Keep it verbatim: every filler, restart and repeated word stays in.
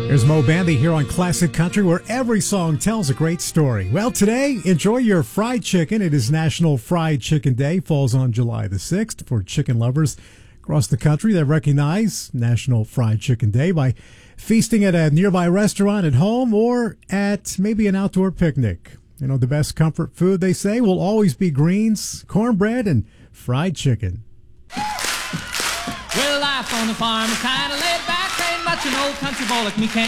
There's Mo Bandy here on Classic Country, where every song tells a great story. Well, today, enjoy your fried chicken. It is National Fried Chicken Day. Falls on July the sixth for chicken lovers across the country that recognize National Fried Chicken Day by feasting at a nearby restaurant, at home, or at maybe an outdoor picnic. You know, the best comfort food, they say, will always be greens, cornbread, and fried chicken. Well, life on the farm is kind of laid back. Ain't much an old country boy like me can't